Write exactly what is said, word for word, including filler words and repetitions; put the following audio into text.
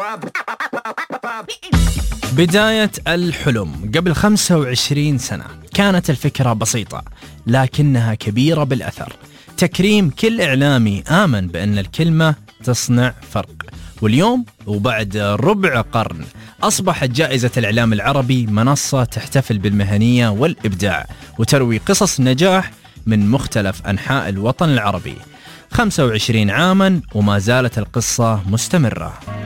بداية الحلم قبل خمسة وعشرين سنة كانت الفكرة بسيطة لكنها كبيرة بالأثر. تكريم كل إعلامي آمن بأن الكلمة تصنع فرق، واليوم وبعد ربع قرن أصبحت جائزة الإعلام العربي منصة تحتفل بالمهنية والإبداع وتروي قصص نجاح من مختلف أنحاء الوطن العربي. خمسة وعشرين عاما وما زالت القصة مستمرة.